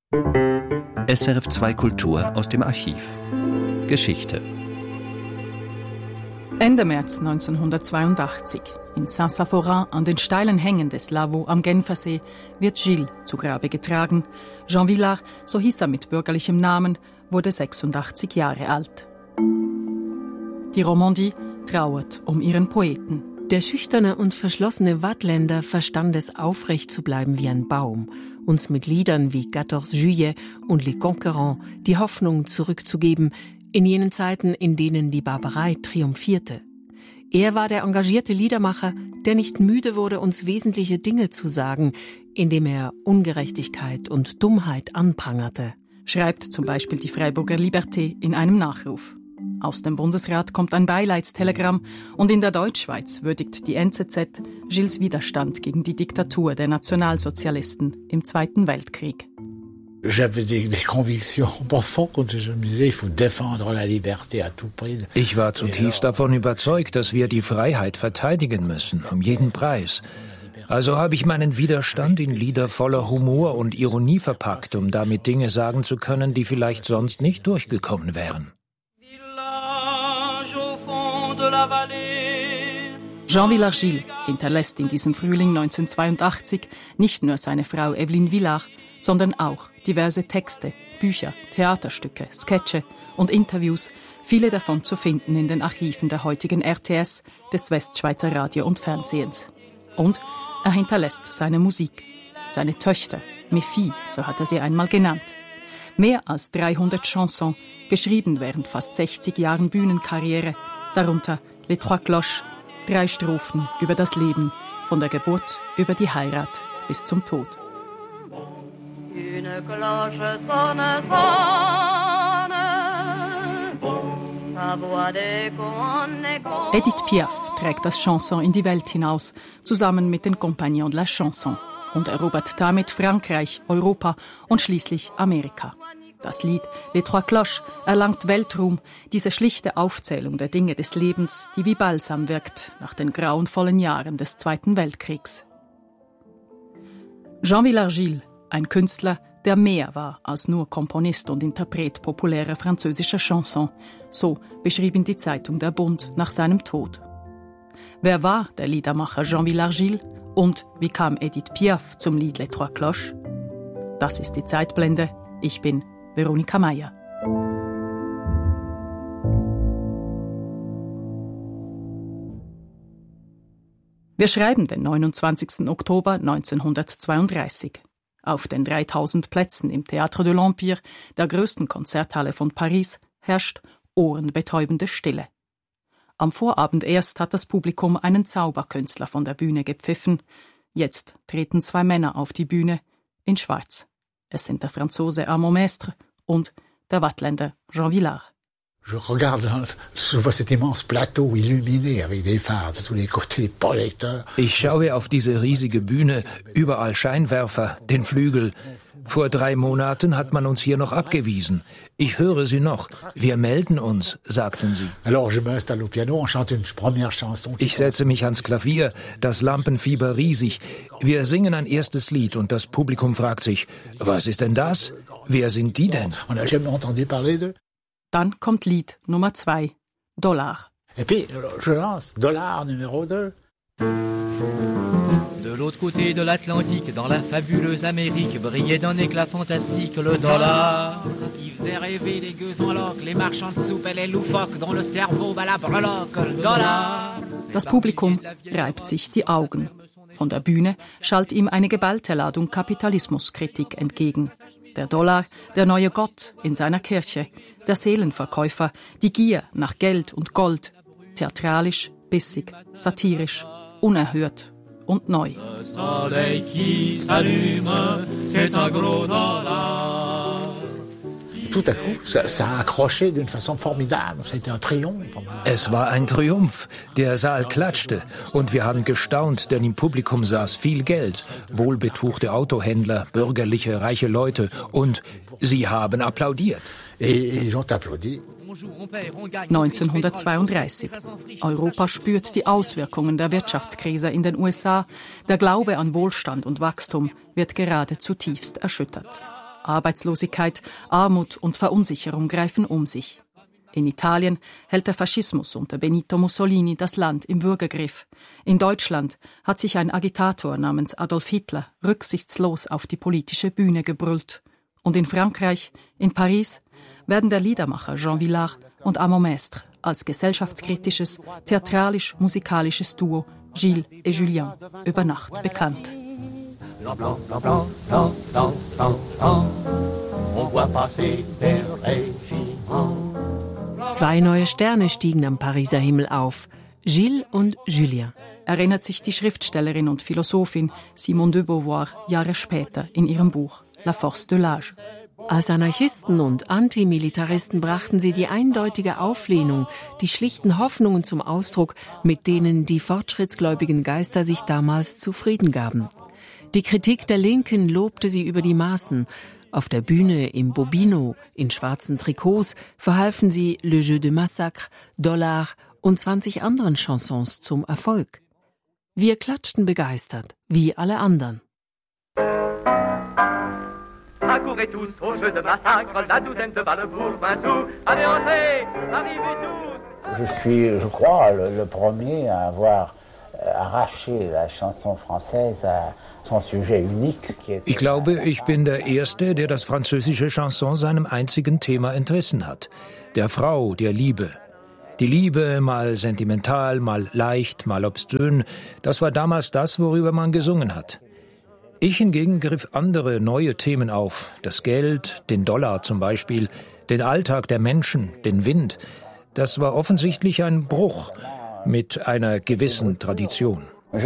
SRF 2 Kultur aus dem Archiv. Geschichte. Ende März 1982, in Saint-Saphorin an den steilen Hängen des Lavaux am Genfersee, wird Gilles zu Grabe getragen. Jean Vilar, so hieß er mit bürgerlichem Namen, wurde 86 Jahre alt. Die Romandie trauert um ihren Poeten. Der schüchterne und verschlossene Waadtländer verstand es, aufrecht zu bleiben wie ein Baum, uns mit Liedern wie 14 Juillet und Les Conquérants die Hoffnung zurückzugeben, in jenen Zeiten, in denen die Barbarei triumphierte. Er war der engagierte Liedermacher, der nicht müde wurde, uns wesentliche Dinge zu sagen, indem er Ungerechtigkeit und Dummheit anprangerte. Schreibt zum Beispiel die Freiburger Liberté in einem Nachruf. Aus dem Bundesrat kommt ein Beileidstelegramm und in der Deutschschweiz würdigt die NZZ Gilles Widerstand gegen die Diktatur der Nationalsozialisten im Zweiten Weltkrieg. Ich war zutiefst davon überzeugt, dass wir die Freiheit verteidigen müssen, um jeden Preis. Also habe ich meinen Widerstand in Lieder voller Humor und Ironie verpackt, um damit Dinge sagen zu können, die vielleicht sonst nicht durchgekommen wären. Jean Vilar-Gilles hinterlässt in diesem Frühling 1982 nicht nur seine Frau Evelyne Villard, sondern auch diverse Texte, Bücher, Theaterstücke, Sketche und Interviews, viele davon zu finden in den Archiven der heutigen RTS, des Westschweizer Radio und Fernsehens. Und er hinterlässt seine Musik, seine Töchter, Mes-Filles, so hat er sie einmal genannt. Mehr als 300 Chansons, geschrieben während fast 60 Jahren Bühnenkarriere, darunter Les Trois Cloches, 3 Strophen über das Leben, von der Geburt über die Heirat bis zum Tod. Une cloche sonne, sonne, sa voix déconne. Edith Piaf trägt das Chanson in die Welt hinaus, zusammen mit den Compagnons de la Chanson, und erobert damit Frankreich, Europa und schließlich Amerika. Das Lied Les Trois Cloches erlangt Weltruhm, diese schlichte Aufzählung der Dinge des Lebens, die wie Balsam wirkt nach den grauenvollen Jahren des Zweiten Weltkriegs. Jean Vilar-Gilles, ein Künstler, der mehr war als nur Komponist und Interpret populärer französischer Chansons. So beschrieb ihn die Zeitung Der Bund nach seinem Tod. Wer war der Liedermacher Jean Vilar-Gilles und wie kam Edith Piaf zum Lied Les Trois Cloches? Das ist die Zeitblende. Ich bin Veronika Meyer. Wir schreiben den 29. Oktober 1932. Auf den 3000 Plätzen im Théâtre de l'Empire, der größten Konzerthalle von Paris, herrscht ohrenbetäubende Stille. Am Vorabend erst hat das Publikum einen Zauberkünstler von der Bühne gepfiffen. Jetzt treten 2 Männer auf die Bühne in Schwarz. Es sind der Franzose Armand Mestre und der Waadtländer Jean Vilar. Je vois cet immense plateau illuminé avec des phares de tous les côtés, les projecteurs. Ich schaue auf diese riesige Bühne, überall Scheinwerfer, den Flügel. Vor 3 Monaten hat man uns hier noch abgewiesen. Ich höre sie noch. Wir melden uns, sagten sie. Alors je m'installe au piano, on chante une première chanson. Ich setze mich ans Klavier, das Lampenfieber riesig. Wir singen ein erstes Lied und das Publikum fragt sich, was ist denn das? Wer sind die denn? On n'a jamais entendu parler d'eux. Dann kommt Lied Nummer 2, Dollar. Et puis je lance Dollar numéro 2. De l'autre côté de l'Atlantique, dans la fabuleuse Amérique, brillait d'un éclat fantastique le dollar. Qui faisait rêver les gueux en loques, les marchands de soupe et les loufoques, dont le cerveau bat la breloque, le dollar. Das Publikum reibt sich die Augen. Von der Bühne schallt ihm eine geballte Ladung Kapitalismuskritik entgegen. Der Dollar, der neue Gott in seiner Kirche, der Seelenverkäufer, die Gier nach Geld und Gold, theatralisch, bissig, satirisch, unerhört und neu. Tout à coup, ça a accroché d'une façon formidable. C'était un triomphe. Es war ein Triumph. Der Saal klatschte und wir haben gestaunt, denn im Publikum saß viel Geld, wohlbetuchte Autohändler, bürgerliche, reiche Leute und sie haben applaudiert. Et ils ont applaudi. 1932. Europa spürt die Auswirkungen der Wirtschaftskrise in den USA. Der Glaube an Wohlstand und Wachstum wird gerade zutiefst erschüttert. Arbeitslosigkeit, Armut und Verunsicherung greifen um sich. In Italien hält der Faschismus unter Benito Mussolini das Land im Würgegriff. In Deutschland hat sich ein Agitator namens Adolf Hitler rücksichtslos auf die politische Bühne gebrüllt. Und in Frankreich, in Paris, werden der Liedermacher Jean Villard und Amand Mestre als gesellschaftskritisches, theatralisch-musikalisches Duo Gilles et Julien über Nacht bekannt. Zwei neue Sterne stiegen am Pariser Himmel auf, Gilles und Julien. Erinnert sich die Schriftstellerin und Philosophin Simone de Beauvoir Jahre später in ihrem Buch La Force de l'Âge. Als Anarchisten und Antimilitaristen brachten sie die eindeutige Auflehnung, die schlichten Hoffnungen zum Ausdruck, mit denen die fortschrittsgläubigen Geister sich damals zufrieden gaben. Die Kritik der Linken lobte sie über die Maßen. Auf der Bühne im Bobino, in schwarzen Trikots, verhalfen sie Le Jeu de Massacre, Dollar und 20 anderen Chansons zum Erfolg. Wir klatschten begeistert, wie alle anderen. Accourez tous au jeu de massacre, la douzaine de balles pour 20 sous. Allez, entrez, arrivez tous. Je suis, je crois, le premier à avoir arraché la chanson française à son sujet unique. Ich glaube, ich bin der Erste, der das französische Chanson seinem einzigen Thema entrissen hat. Der Frau, der Liebe. Die Liebe, mal sentimental, mal leicht, mal obszön, das war damals das, worüber man gesungen hat. Ich hingegen griff andere, neue Themen auf. Das Geld, den Dollar zum Beispiel, den Alltag der Menschen, den Wind. Das war offensichtlich ein Bruch mit einer gewissen Tradition.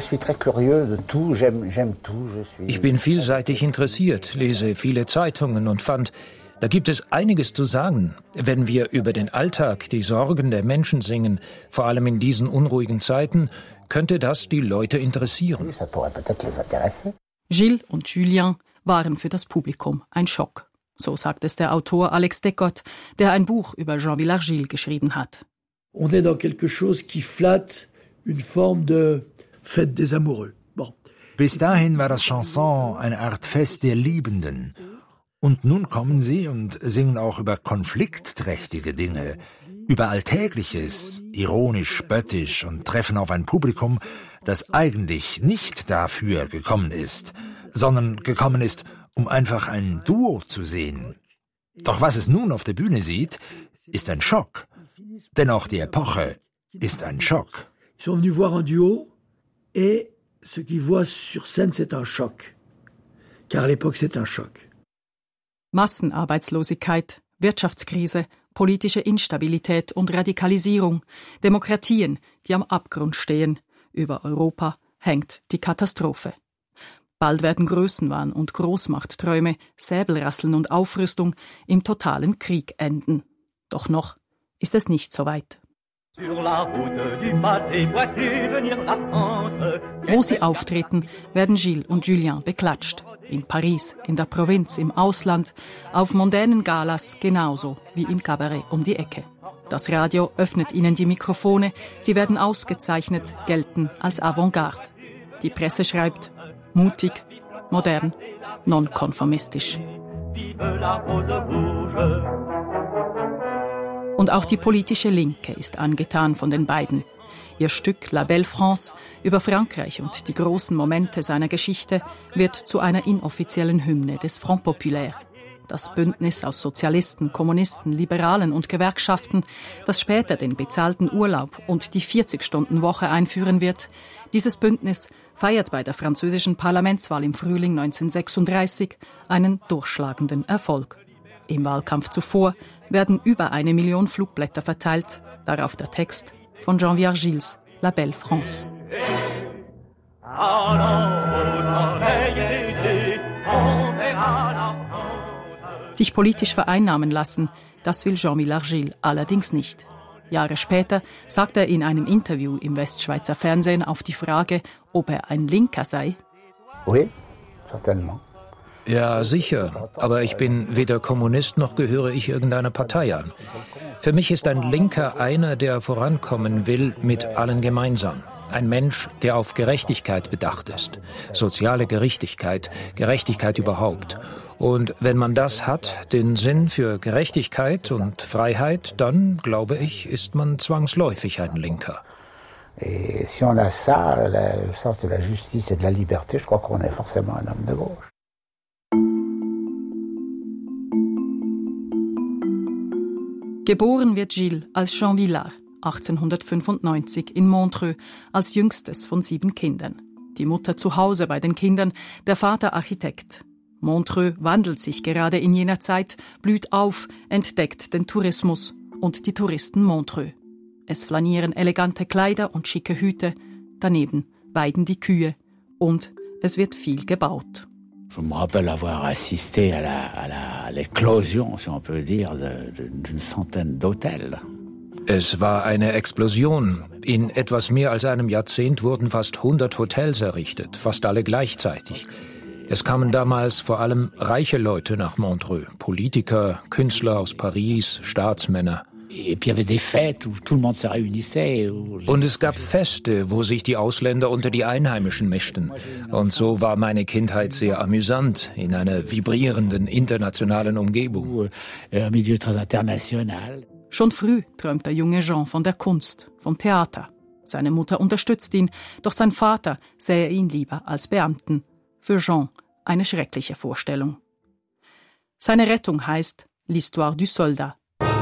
Ich bin vielseitig interessiert, lese viele Zeitungen und fand, da gibt es einiges zu sagen, wenn wir über den Alltag, die Sorgen der Menschen singen, vor allem in diesen unruhigen Zeiten, könnte das die Leute interessieren. Gilles und Julien waren für das Publikum ein Schock. So sagt es der Autor Alex Descottes, der ein Buch über Jean Villard-Gilles geschrieben hat. On est dans quelque chose qui flatte une forme de fête des amoureux. Bon. Bis dahin war das Chanson eine Art Fest der Liebenden. Und nun kommen sie und singen auch über konfliktträchtige Dinge, über Alltägliches, ironisch, spöttisch und treffen auf ein Publikum, das eigentlich nicht dafür gekommen ist, sondern gekommen ist, um einfach ein Duo zu sehen. Doch was es nun auf der Bühne sieht, ist ein Schock. Denn auch die Epoche ist ein Schock. Ils sont venus voir un duo et ce qu'ils voient sur scène c'est un choc. Car à l'époque c'est un choc. Massenarbeitslosigkeit, Wirtschaftskrise, politische Instabilität und Radikalisierung, Demokratien, die am Abgrund stehen. Über Europa hängt die Katastrophe. Bald werden Größenwahn und Großmachtträume, Säbelrasseln und Aufrüstung im totalen Krieg enden. Doch noch ist es nicht so weit. Wo sie auftreten, werden Gilles und Julien beklatscht. In Paris, in der Provinz, im Ausland, auf mondänen Galas genauso wie im Kabarett um die Ecke. Das Radio öffnet ihnen die Mikrofone, sie werden ausgezeichnet, gelten als Avantgarde. Die Presse schreibt, mutig, modern, nonkonformistisch. Und auch die politische Linke ist angetan von den beiden. Ihr Stück La Belle France über Frankreich und die großen Momente seiner Geschichte wird zu einer inoffiziellen Hymne des Front Populaire. Das Bündnis aus Sozialisten, Kommunisten, Liberalen und Gewerkschaften, das später den bezahlten Urlaub und die 40-Stunden-Woche einführen wird, dieses Bündnis feiert bei der französischen Parlamentswahl im Frühling 1936 einen durchschlagenden Erfolg. Im Wahlkampf zuvor werden über 1 Million Flugblätter verteilt, darauf der Text von Jean Villard-Gilles La Belle France. Sich politisch vereinnahmen lassen, das will Jean Villard-Gilles allerdings nicht. Jahre später sagt er in einem Interview im Westschweizer Fernsehen auf die Frage, ob er ein Linker sei. Oui, certainement. Ja, sicher. Aber ich bin weder Kommunist noch gehöre ich irgendeiner Partei an. Für mich ist ein Linker einer, der vorankommen will mit allen gemeinsam. Ein Mensch, der auf Gerechtigkeit bedacht ist. Soziale Gerechtigkeit, Gerechtigkeit überhaupt. Und wenn man das hat, den Sinn für Gerechtigkeit und Freiheit, dann, glaube ich, ist man zwangsläufig ein Linker. Et si on a ça, le sens de la justice et de la liberté, je crois qu'on est forcément un homme de gauche. Geboren wird Gilles als Jean Villard 1895 in Montreux als jüngstes von 7 Kindern. Die Mutter zu Hause bei den Kindern, der Vater Architekt. Montreux wandelt sich gerade in jener Zeit, blüht auf, entdeckt den Tourismus und die Touristen Montreux. Es flanieren elegante Kleider und schicke Hüte, daneben weiden die Kühe und es wird viel gebaut. Je me rappelle avoir assisté à l'éclosion, si on peut dire, d'une centaine d'hôtels. Es war eine Explosion. In etwas mehr als einem Jahrzehnt wurden fast 100 Hotels errichtet, fast alle gleichzeitig. Es kamen damals vor allem reiche Leute nach Montreux, Politiker, Künstler aus Paris, Staatsmänner. Und es gab Feste, wo sich die Ausländer unter die Einheimischen mischten. Und so war meine Kindheit sehr amüsant, in einer vibrierenden internationalen Umgebung. Schon früh träumt der junge Jean von der Kunst, vom Theater. Seine Mutter unterstützt ihn, doch sein Vater sähe ihn lieber als Beamten. Für Jean eine schreckliche Vorstellung. Seine Rettung heißt L'Histoire du Soldat.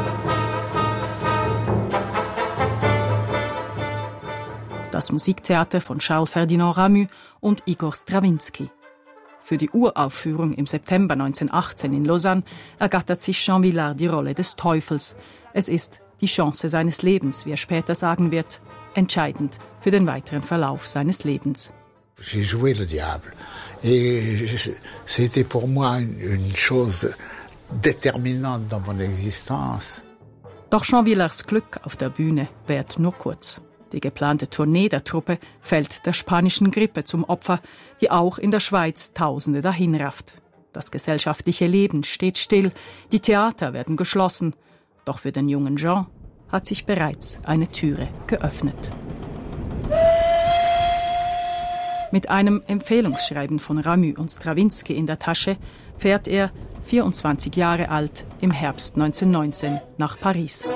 Das Musiktheater von Charles Ferdinand Ramu und Igor Strawinsky. Für die Uraufführung im September 1918 in Lausanne ergattert sich Jean Villard die Rolle des Teufels. Es ist die Chance seines Lebens, wie er später sagen wird, entscheidend für den weiteren Verlauf seines Lebens. J'ai joué le diable et c'était pour moi une chose déterminante dans mon existence. Doch Jean Villards Glück auf der Bühne währt nur kurz. Die geplante Tournee der Truppe fällt der spanischen Grippe zum Opfer, die auch in der Schweiz Tausende dahinrafft. Das gesellschaftliche Leben steht still, die Theater werden geschlossen. Doch für den jungen Jean hat sich bereits eine Türe geöffnet. Mit einem Empfehlungsschreiben von Ramu und Strawinsky in der Tasche fährt er, 24 Jahre alt, im Herbst 1919 nach Paris.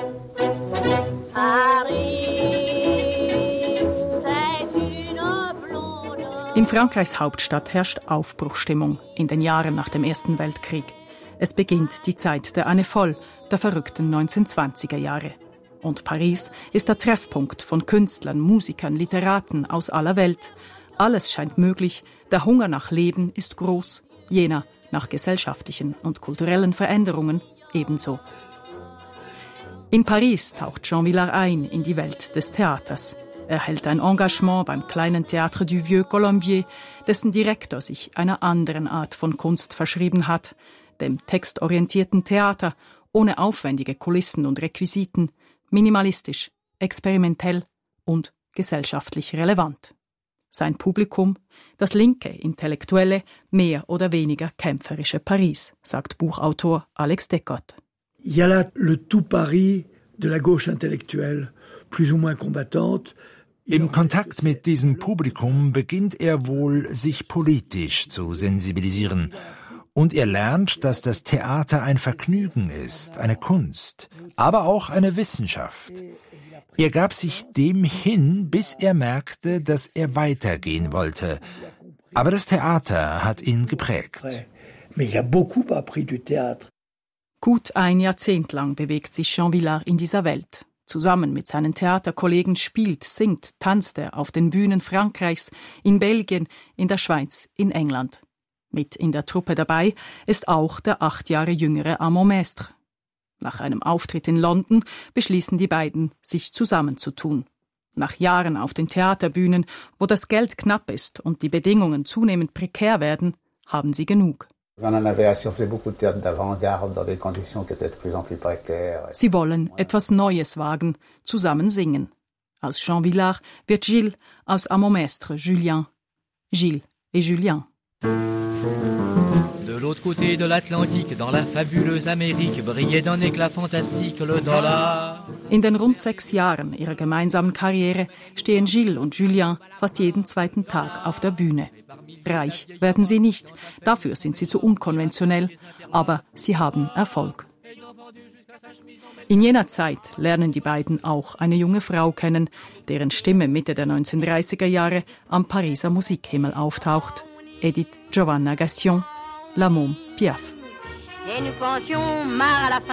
In Frankreichs Hauptstadt herrscht Aufbruchsstimmung in den Jahren nach dem Ersten Weltkrieg. Es beginnt die Zeit der Année Folle, der verrückten 1920er Jahre. Und Paris ist der Treffpunkt von Künstlern, Musikern, Literaten aus aller Welt. Alles scheint möglich, der Hunger nach Leben ist groß, jener nach gesellschaftlichen und kulturellen Veränderungen ebenso. In Paris taucht Jean Villard ein in die Welt des Theaters. Er hält ein Engagement beim kleinen Théâtre du Vieux Colombier, dessen Direktor sich einer anderen Art von Kunst verschrieben hat, dem textorientierten Theater, ohne aufwendige Kulissen und Requisiten, minimalistisch, experimentell und gesellschaftlich relevant. Sein Publikum, das linke, intellektuelle, mehr oder weniger kämpferische Paris, sagt Buchautor Alex Decotte. Il y a là le tout Paris de la gauche intellectuelle, plus ou moins combattante. Im Kontakt mit diesem Publikum beginnt er wohl, sich politisch zu sensibilisieren. Und er lernt, dass das Theater ein Vergnügen ist, eine Kunst, aber auch eine Wissenschaft. Er gab sich dem hin, bis er merkte, dass er weitergehen wollte. Aber das Theater hat ihn geprägt. Gut ein Jahrzehnt lang bewegt sich Jean Villard in dieser Welt. Zusammen mit seinen Theaterkollegen spielt, singt, tanzt er auf den Bühnen Frankreichs, in Belgien, in der Schweiz, in England. Mit in der Truppe dabei ist auch der 8 Jahre jüngere Armand Mestre. Nach einem Auftritt in London beschließen die beiden, sich zusammenzutun. Nach Jahren auf den Theaterbühnen, wo das Geld knapp ist und die Bedingungen zunehmend prekär werden, haben sie genug. Sie wollen etwas Neues wagen, zusammen singen. Aus Jean Villard wird Gilles, aus Armand Mestre Julien. Gilles et Julien. De l'autre côté de l'Atlantique, dans la fabuleuse Amérique, brillait d'un éclat fantastique le Dollar. In den rund 6 Jahren ihrer gemeinsamen Karriere stehen Gilles und Julien fast jeden zweiten Tag auf der Bühne. Reich werden sie nicht, dafür sind sie zu unkonventionell, aber sie haben Erfolg. In jener Zeit lernen die beiden auch eine junge Frau kennen, deren Stimme Mitte der 1930er Jahre am Pariser Musikhimmel auftaucht. Edith Giovanna Gassion, La Môme Piaf.